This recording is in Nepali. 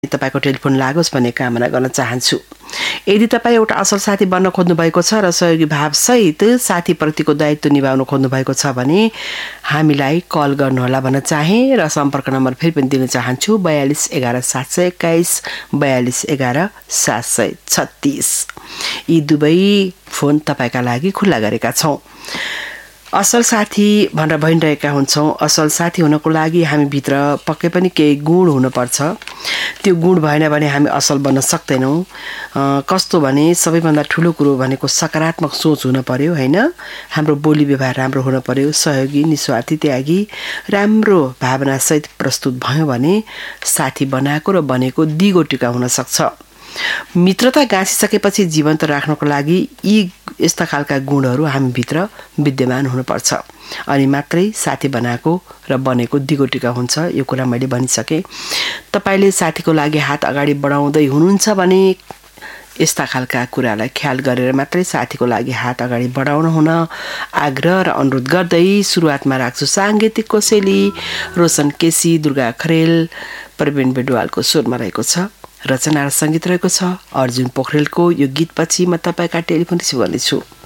तपाईको टेलिफोन लागोस् भन्ने कामना गर्न चाहन्छु। यदि तपाईँ एउटा असल साथी बन्न खोज्नु भएको छ र सहयोगी भावसहित साथीप्रतिको दायित्व निभाउन खोज्नु भएको छ भने हामीलाई कल गर्नुहोला भन्न चाहे र सम्पर्क नम्बर फेरि पनि दिन चाहन्छु 42 11 721 42 11 736। यी दुवै फोन तपाईका लागि खुल्ला गरेका छौं। असल साथी भनेर भनिरहेका हुन्छौं। असल साथी हुनको लागि हामी भित्र पक्कै पनि केही गुण हुनुपर्छ। त्यो गुण भएन भने हामी असल बन्न सक्दैनौं। कस्तो भने सबैभन्दा ठूलो कुरो भनेको सकारात्मक सोच हुन पर्यो हैन। हाम्रो बोली व्यवहार राम्रो हुन पर्यो। सहयोगी, निस्वार्थी, त्यागी, राम्रो भावना सहित प्रस्तुत भयो भने साथी बनाएको र बनेको दिगो टिका हुन सक्छ। मित्रता गाँसिसकेपछि जीवन्त राख्नको लागि यी यस्ता खालका गुणहरू हामी भित्र विद्यमान हुनुपर्छ। अनि मात्रै साथी बनाएको र बनेको दिगो टिका हुन्छ। यो कुरा मैले भनिसके। तपाईले साथीको लागि हात अगाडि बढाउँदै हुनुहुन्छ भने यस्ता खालका कुरालाई ख्याल गरेर मात्रै साथीको लागि हात अगाडि बढाउन हुन आग्रह र अनुरोध गर्दै सुरुवातमा राख्छु साङ्गीतिक कोसेली। रोशन केसी, दुर्गा खरेल, प्रवीण बेडवालको स्वरमा रहेको छ। रचना र संगीत रहेको छ अर्जुन पोखरेलको। यो गीतपछि म तपाईका टेलिफोन रिसिभ गर्नेछु।